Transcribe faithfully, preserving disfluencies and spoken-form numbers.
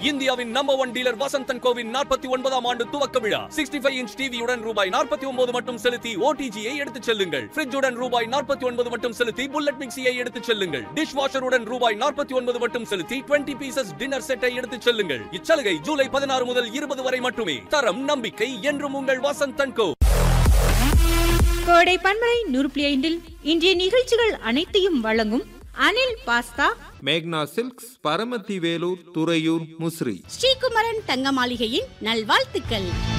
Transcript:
இந்தியாவின் number one dealer Vasanthan CoWIN நாற்பத்தி ஒன்பதாம் ஆண்டு துவக்க விழா. சிக்ஸ்டி ஃபைவ் இன்ச் டிவியுடன் ரூபாய் நாற்பத்தி ஒன்பது மட்டும் செலுத்தி ஓடிஜியை எடுத்துச் செல்லுங்கள். ஃப்ரிட்ஜுடன் ரூபாய் நாற்பத்தி ஒன்பது மட்டும் செலுத்தி புல்லட் மிக்சியை எடுத்துச் செல்லுங்கள். டிஷ் வாஷருடன் ரூபாய் நாற்பத்தி ஒன்பது மட்டும் செலுத்தி டுவெண்ட்டி பீசஸ் டின்னர் செட்டை எடுத்துச் செல்லுங்கள். இச்சலுகை ஜூலை பதினாறு முதல் இருபது வரை மட்டுமே. தரம் நம்பிக்கை என்றும் உங்கள் வசந்தன் கோ. கோடை பன்மலை நூறு புள்ளி ஐந்தில் இன்றைய நிகழ்ச்சிகள் அனைத்தையும் வழங்கும் அனில் பாஸ்தா, மேக்னா சில்க்ஸ், பரமத்தி வேலூர், துறையூர், முசிறி, ஸ்ரீகுமரன் தங்க மாளிகையின் நல்வாழ்த்துக்கள்.